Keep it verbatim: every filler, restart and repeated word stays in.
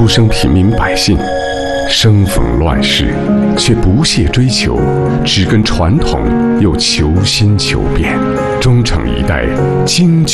出生平民百姓，生逢乱世，却不懈追求，只跟传统又求新求变，终成一代精